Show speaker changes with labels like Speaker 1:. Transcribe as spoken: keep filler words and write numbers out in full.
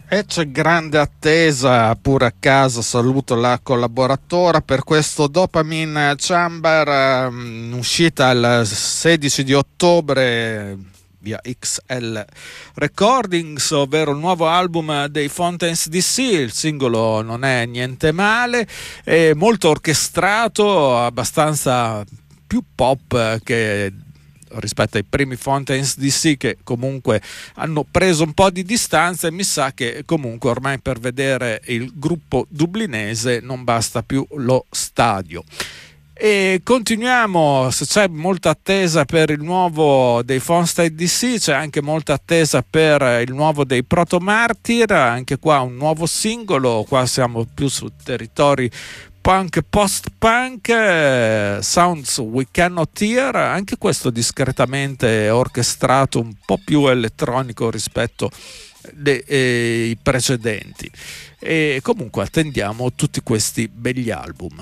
Speaker 1: E c'è grande attesa pure a casa, saluto la collaboratora per questo Dopamine Chamber, ehm, uscita il sedici di ottobre via X L Recordings, ovvero il nuovo album dei Fontaines D C. Il singolo non è niente male, è molto orchestrato, abbastanza più pop che rispetto ai primi Fontaines D C, che comunque hanno preso un po' di distanza, e mi sa che comunque ormai per vedere il gruppo dublinese non basta più lo stadio. E continuiamo, se c'è molta attesa per il nuovo dei Fontaines D C, c'è anche molta attesa per il nuovo dei Proto Martyr, anche qua un nuovo singolo, qua siamo più su territori punk, post-punk, eh, Sounds We Cannot Hear, anche questo discretamente orchestrato, un po' più elettronico rispetto ai precedenti. E comunque attendiamo tutti questi begli album.